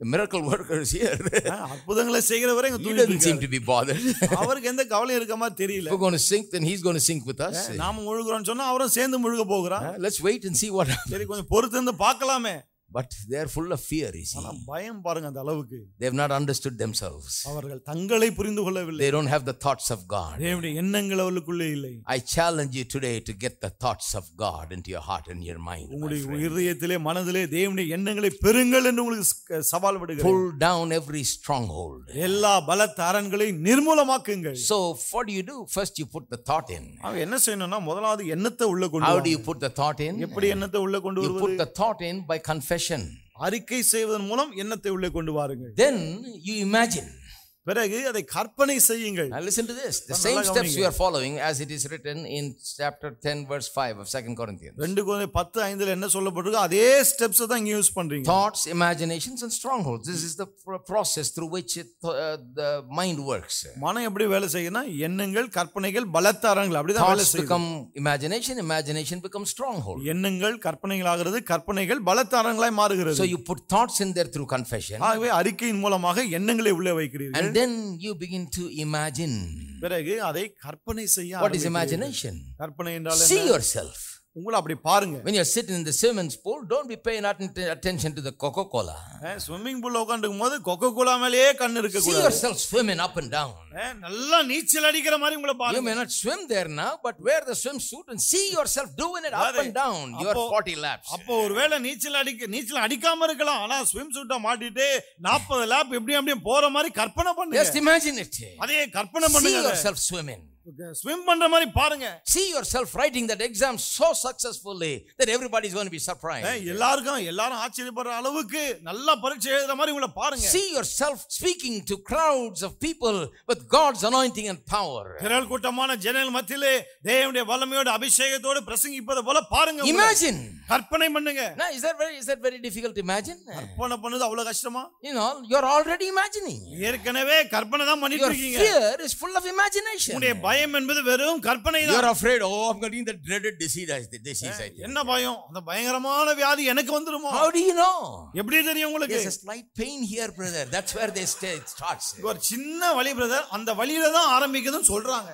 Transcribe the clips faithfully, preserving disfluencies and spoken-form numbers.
The miracle worker is here. அற்புதங்களை செய்கிறவரே இங்க He தூங்கிட்டு doesn't seem இருக்காரு. to be bothered. அவருக்கு எந்த கவலையும் இருக்க மாதிரி If தெரியல. we're going to sink, then he's going to sink with us. நாம முழுகுறோம்னு சொன்னா அவரும் சேர்ந்து முழுக போகிறார். Uh, Let's wait and see what happens. சரி கொஞ்சம் பொறுத்து இருந்து பார்க்கலாமே. But they are full of fear, you see. ஆனா பயம் பாருங்க அந்த அளவுக்கு. They have not understood themselves. அவர்கள் தங்களை புரிந்து கொள்ளவில்லை. They don't have the thoughts of God. தேவனுடைய எண்ணங்கள் அவர்களுக்குள்ளே இல்லை. I challenge you today to get the thoughts of God into your heart and your mind. உங்களுடைய இதயத்திலே மனதிலே தேவனுடைய எண்ணங்களை பெறுங்கள் என்று உங்களுக்கு சவால் விடுகிறேன். Pull down every stronghold. எல்லா பலத்த அரண்களை நிர்மூலமாக்குங்கள். So what do you do? First you put the thought in. அவ என்ன செய்யணும்னா முதலாவது எண்ணத்தை உள்ள கொண்டு How வா. do you put the thought in? எப்படி எண்ணத்தை உள்ள கொண்டு You வருவது? put the thought in by confession. அறிக்கை செய்வதன் மூலம் எண்ணத்தை உள்ளே கொண்டு வாருங்கள். Then you imagine. பிறகு அதை கற்பனை செய்யுங்கள். Now listen to this. The same steps we are following as it is written in chapter ten verse five of Second Corinthians. ரெண்டு கொரிந்தியர் ten ஐந்து ல என்ன சொல்லப்பட்டிருக்கோ அதே ஸ்டெப்ஸ் தான் இங்க யூஸ் பண்றீங்க. Thoughts, imaginations and strongholds. This is the process through which it, uh, the mind works. மனம் எப்படி வேலை செய்யும்னா எண்ணங்கள், கற்பனைகள், பலத்த அரண்கள் அப்படி தான் வேலை Thoughts செய்யும். become imagination, imagination becomes stronghold. எண்ணங்கள் கற்பனைகள் ஆகிறது, கற்பனைகள் பலத்த அரண்களாய் மாறுகிறது. So you put thoughts in there through confession. ஆகவே அறிக்கையின் மூலமாக எண்ணங்களை உள்ளே வைக்கிறீர்கள். And then you begin to imagine. பிறகு அதை கற்பனை செய்ய What is ஆரம்பிக்கிறீர்கள். imagination? கற்பனை என்றால் See என்ன? yourself. உங்களை அப்படி பாருங்க. When you're sitting in the swimming pool, don't be paying attention to the Coca-Cola. Swimming பூல்ல உட்கார்ந்துக்கும் போது கொக்கோ கோலா மேலேயே கண்ணு இருக்க See கூடாது. yourself swimming up and down. நல்லா நீச்சல் அடிக்கிற மாதிரி உங்களை You பாருங்க. may not swim there now, but wear the swimsuit and see yourself doing it up and down your forty laps. அப்போ ஒருவேளை நீச்சல் அடிக்க நீச்சல் அடிக்காம இருக்கலாம், ஆனா ஸ்விம் சூட்டை மாட்டிட்டு forty லாப் எப்படி அப்படியே போற மாதிரி கற்பனை பண்ணுங்க. Just imagine it. அதே கற்பனை See பண்ணுங்க. yourself swimming. ஸ்விம் பண்ற மாதிரி பாருங்க. See yourself writing that exam so successfully that everybody is going to be surprised. எல்லாருக்கும் எல்லாரும் ஆச்சரியப்படுற அளவுக்கு நல்லா பரீட்சை எழுதுற மாதிரி உங்களை பாருங்க. See yourself speaking to crowds of people with God's anointing and power. திரள் கூட்டமான ஜனங்கள் மத்தியிலே தேவனுடைய வல்லமையோட அபிஷேகத்தோடு பிரசங்கிப்பது போல பாருங்க. Imagine. கற்பனை பண்ணுங்க. Now is that very is that very difficult to imagine? கற்பனை பண்ணது அவ்வளவு கஷ்டமா? You know, you're already imagining. ஏற்கனவே கற்பனை தான் பண்ணிட்டு Your இருக்கீங்க. fear is full of imagination. உங்களுடைய பயம் என்பது வெறும் கற்பனை தான். You're afraid, oh, I'm getting the dreaded disease. disease I think. என்ன பயம்? அந்த பயங்கரமான வியாதி எனக்கு வந்துருமா? How do you know? எப்படி தெரியும் உங்களுக்கு? There's a slight pain here, brother. That's where they stay, it starts. ஒரு சின்ன வலி பிரதர், அந்த வலியில தான் ஆரம்பிக்குதுன்னு சொல்றாங்க.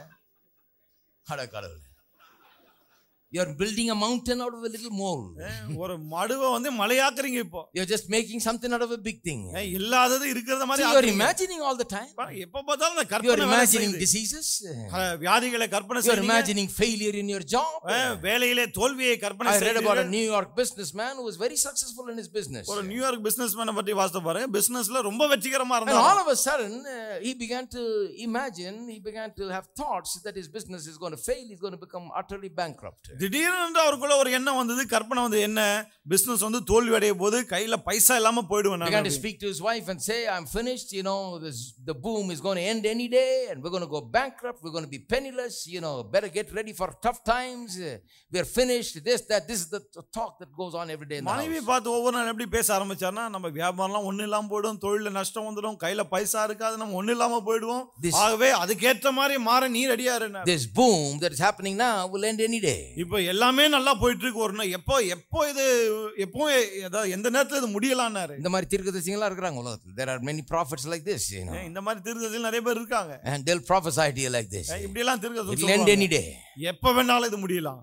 அட கடவுளே. You're building a mountain out of a little mole. ஒரு மடுவை வந்து மலையாக்குறீங்க இப்போ. You're just making something out of a big thing. இல்லாதது இருக்கிறத மாதிரி So you're imagining all the time. எப்ப பார்த்தாலும் அந்த கற்பனை. You're imagining diseases. வியாதிகளை கற்பனை You're செய்றீங்க. imagining failure in your job. வேலையிலே தோல்வியை கற்பனை I செய்றீங்க. read about a New York businessman who was very successful in his business. ஒரு நியூயார்க் பிசினஸ்மேனை பத்தி வாசித்து பாருங்க. பிசினஸ்ல ரொம்ப வெற்றிகரமா And இருந்தார். all of a sudden uh, he began to imagine, he began to have thoughts that his business is going to fail, he's going to become utterly bankrupt. திடீர்னு அவருக்குள்ள ஒரு எண்ணம் வந்தது, கற்பனை வந்து என்ன, பிசினஸ் வந்து தோல்வி அடைய போது கையில பைசா இல்லாம போய்டுவேன். He began to speak to his wife and say, I'm finished, you know, this, the boom is going to end any day and we're going to go bankrupt, we're going to be penniless, you know, better get ready for tough times, we're finished, this, that, this is the talk that goes on every day in the house. மனைவி பார்த்து ஒவ்வொரு நாள் எப்படி பேச ஆரம்பிச்சார்னா, நம்ம வியாபாரம்லாம் ஒண்ணு இல்லாம போய்டும், தொழில நஷ்டம் வந்துடும், கையில பைசா இருக்காது, நம்ம ஒண்ணு இல்லாம போய்டுவோம். ஆகவே அதுக்கேற்ற மாதிரி மாற நீ ரெடியா இருங்க. This boom that is happening now will end any day. இப்போ எல்லாமே நல்லா போயிட்டு இருக்கு. ஒரு எப்போ எப்போ இது எப்போ எந்த நேரத்துல இது முடியலாம்னாரு. இந்த மாதிரி தீர்க்கதரிசிகளா இருக்காங்க உலகத்துல. There are many prophets like this, you know. இந்த மாதிரி தீர்க்கதரிசிகள் நிறைய பேர் இருக்காங்க. And they'll prophesy to you like this. இப்படி எல்லாம் தீர்க்கதரிசி சொல்லுவாங்க. It'll end any day. எப்ப வேணாலும் இது முடியலாம்.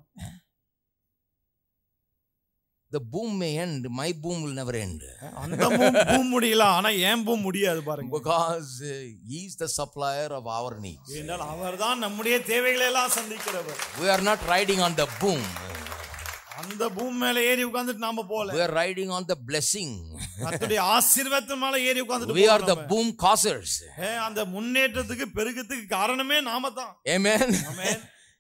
The boom may end, my boom will never end. அந்த பூம் முடியலாம், ஆனா ஏன் பூம் முடியாது பாருங்க. Because uh, he is the supplier of our needs. ஏனென்றால் அவர்தான் நம்முடைய தேவைகளை எல்லாம் சந்திக்கிறவர். We are not riding on the boom. அந்த பூம் மேல ஏறி உட்கார்ந்துட்டு நாம போல. We are riding on the blessing. கர்த்தருடைய ஆசீர்வாதத்தின் மேல ஏறி உட்கார்ந்துட்டு We are the boom causers. அந்த முன்னேற்றத்துக்கு பெருக்கத்துக்கு காரணமே நாம தான். Amen. Amen.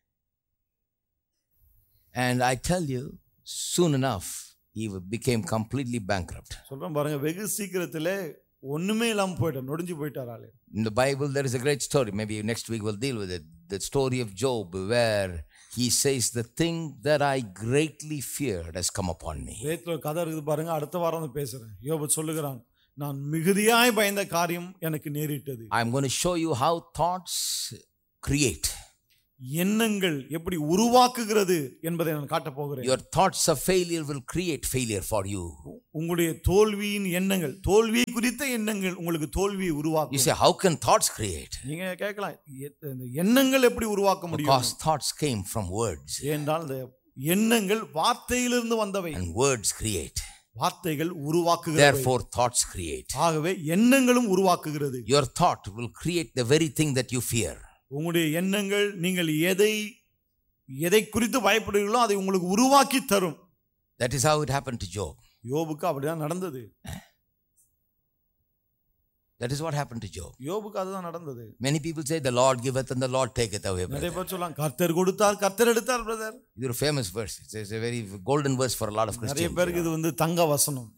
And I tell you, soon enough he became completely bankrupt. சொல்றேன் பாருங்க, வெகு சீக்கிரத்திலே ஒண்ணுமே இல்லாம போய்ட்டார், நொடிஞ்சு போய்ட்டார் ஆளு. In the Bible there is a great story, maybe next week we'll deal with it, the story of Job, where he says the thing that I greatly feared has come upon me. வேதத்துல கதை இருக்குது பாருங்க, அடுத்த வாரம் வந்து பேசுறேன். யோபு சொல்லுகிறான், நான் மிகுதியாய் பயந்த காரியம் எனக்கு நேரிட்டது. I'm going to show you how thoughts create. எண்ணங்கள் எப்படி உருவாக்குகிறது என்பதை நான் காட்ட போகிறேன். Your thoughts of failure will create failure for you. உங்களுடைய தோல்வியின் எண்ணங்கள், தோல்வி குறித்த எண்ணங்கள் உங்களுக்கு தோல்வியை உருவாக்கும். You say, how can thoughts create? நீங்க கேட்கலாம், எண்ணங்கள் எப்படி உருவாக்க முடியும்? Because thoughts came from words. ஏனென்றால் அந்த எண்ணங்கள் வார்த்தையிலிருந்து வந்தவை. And words create. வார்த்தைகள் உருவாக்குகிறது. Therefore thoughts create. ஆகவே எண்ணங்களும் உருவாக்குகிறது. Your thought will create the very thing that you fear. உங்களுடைய எண்ணங்கள் நீங்கள் எதை எதை குறித்து பயப்படுகிறீர்களோ அதை உங்களுக்கு உருவாக்கி தரும். That is how it happened to Job. யோபுக்கு அப்படிதான் நடந்தது. That is what happened to Job. யோபுக்கு அதுதான் நடந்தது. Many people say the Lord giveth and the Lord taketh away. நிறைய பேர் சொல்றாங்க கர்த்தர் கொடுத்தார் கர்த்தர் எடுத்தார் பிரதர். இது ஒரு famous verse. It's a very golden verse for a lot of Christians. நிறைய பேருக்கு இது வந்து தங்க வசனம்.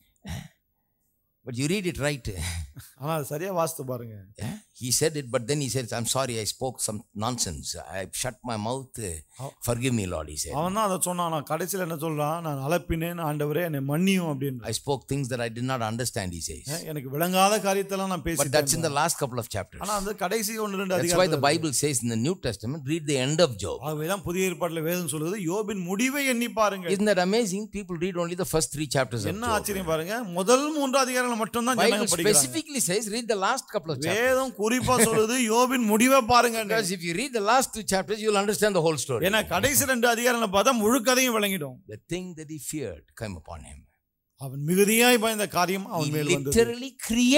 But you read it right. ஆனா சரியா வாசித்து பாருங்க. He said it, but then he said, I'm sorry, I spoke some nonsense. I shut my mouth. Forgive me, Lord, he said. அவன் தான் அதை சொன்னான். நான் கடைசியில் என்ன சொல்றான், நான் அலப்பினேன் ஆண்டவரே என்னை மன்னியும் அப்படின்னு. I spoke things that I did not understand, he says. எனக்கு விளங்காத காரியத்தெல்லாம் நான் பேசிட்டேன். But that's in the last couple of chapters. ஆனா அந்த கடைசி ஒன்று ரெண்டு அதிகாரம். That's why the Bible says in the New Testament, read the end of Job. ஆகவேதான் புதிய ஏற்பாட்டில் வேதம் சொல்லுது, யோபின் முடிவை எண்ணி பாருங்க. Isn't that amazing? People read only the first three chapters of Job. என்ன ஆச்சரியம் பாருங்க, முதல் மூன்று அதிகாரங்கள் மட்டும் தான் ஜனங்க படிக்கிறாங்க. Bible specifically says read the last couple of chapters. வேதம் குறிப்பா சொல்லுது யோபின் முடிவை பாருங்க. Because if you read the last two chapters, you will understand the whole story. ஏன்னா கடைசி ரெண்டு அதிகாரங்களை பார்த்தா முழு கதையும் விளங்கிடும். The thing that he feared came upon him. அவன் மிகுதியாய் பயந்த காரியம் அவன் மேல் வந்தது. He literally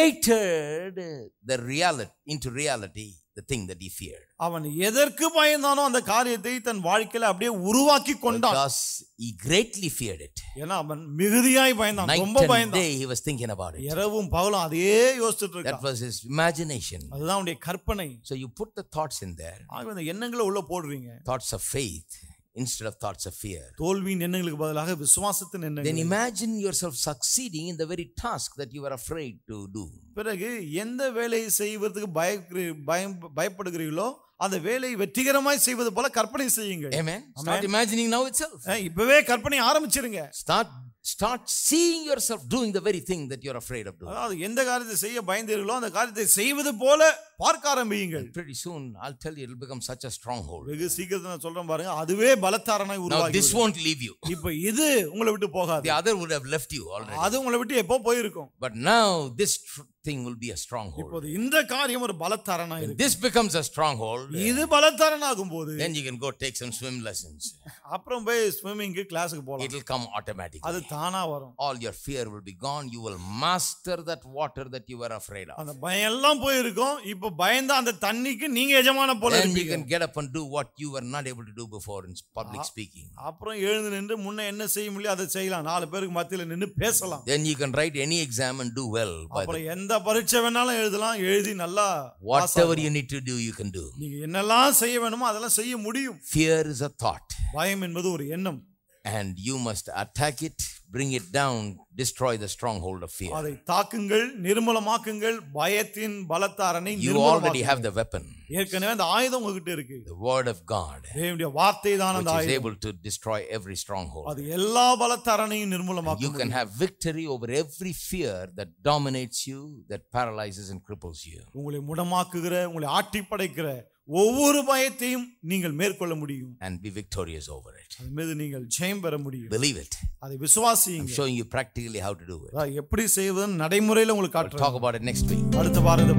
created the reality into reality, the thing that he feared. அவன் எதற்கு பயந்தானோ அந்த காரியத்தை தன் வாழ்க்கையில அப்படியே உருவாக்கி கொண்டான். Because he greatly feared it. ஏன்னா அவன் மிகுதியாய் பயந்தான், ரொம்ப பயந்தான். Day he was thinking about it. இரவும் பகலும் அதையே யோசிச்சிட்டு இருக்கான். That was his imagination. அதுதான் அவனுடைய கற்பனை. So you put the thoughts in there. ஆக அந்த எண்ணங்களை உள்ள போடுறீங்க. Thoughts of faith instead of thoughts of fear. தோல்வியின் எண்ணங்களுக்கு பதிலாக விசுவாசத்தின் எண்ணங்கள். Then imagine yourself succeeding in the very task that you were afraid to do. பிறகு எந்த வேலையை செய்வதற்கு பயம் பயப்படுகிறீர்களோ அந்த வேலையை வெற்றிகரமாய் செய்வது போல கற்பனை செய்யுங்கள். Amen. Start imagining now itself. இப்பவே கற்பனை ஆரம்பிச்சிருங்க. Start start seeing yourself doing the very thing that you are afraid of doing. அதாவது எந்த காரியத்தை செய்ய பயந்தீர்களோ அந்த காரியத்தை செய்வது போல பார்க்க ஆரம்பியுங்கள். Pretty soon I'll tell you it will become such a stronghold. வெகு சீக்கிரத்துல நான் சொல்றேன் பாருங்க, அதுவே பலத்தாரனாய் உருவாகும். Now this won't leave you. இப்போ இது உங்களை விட்டு போகாது. The other would have left you already. அது உங்களை விட்டு எப்போ போயிருக்கும். But now this thing will be a stronghold. இப்போது இந்த காரியம் ஒரு பலத்தாரனாய் இருக்கு. This becomes a stronghold. இது பலத்தாரனாகும் போது then you can go take some swim lessons. அப்புறம் போய் ஸ்விமிங் கிளாஸ்க்கு போலாம். It will come automatically. அது தானா வரும். All your fear will be gone. You will master that water that you were afraid of. அந்த பயம் எல்லாம் போயிருக்கும். இப்போ பயந்த அந்த தண்ணிக்கு நீங்க எஜமான போல இருப்பீங்க. Then you can get up and do what you were not able to do before in public speaking. அப்புறம் எழுந்து நின்று முன்ன என்ன செய்ய முடியும் அதை செய்யலாம். நாலு பேருக்கு மத்தியில நின்னு பேசலாம். Then you can write any exam and do well. அப்புறம் எந்த பரீட்சை வேணாலும் எழுதலாம், எழுதி நல்லா whatever you need to do you can do. நீங்க என்னெல்லாம் செய்ய வேணுமோ அதெல்லாம் செய்ய முடியும். Fear is a thought. பயம் என்பது ஒரு எண்ணம். And you must attack it, bring it down, destroy the stronghold of fear. அதை தாக்குங்கள், நிர்மூலமாக்குங்கள், பயத்தின் பலத்தாரனை நிர்மூலமாக்குங்கள். You already have the weapon. ஏற்கனவே அந்த ஆயுதம் உங்ககிட்ட இருக்கு. The word of God. தேவனுடைய வார்த்தை தான் அந்த ஆயுதம். Which is able to destroy every stronghold. அது எல்லா பலத்தாரனையும் நிர்மூலமாக்கும். You can have victory over every fear that dominates you, that paralyzes and cripples you. உங்களை முடமாக்குகிற, உங்களை ஆட்டி படைக்கிற ஒவ்வொரு பயத்தையும் நீங்கள் மேற்கொள்ள முடியும். And be victorious over it. அதன் மீது நீங்கள் ஜெயம் பெற முடியும். Believe it. அதை விசுவாசியுங்க. I'm showing you practically how to do it. எப்படி செய்வதுன்னு நடைமுறையில உங்களுக்கு காட்டுறேன். Talk about it next week. அடுத்த வாரம்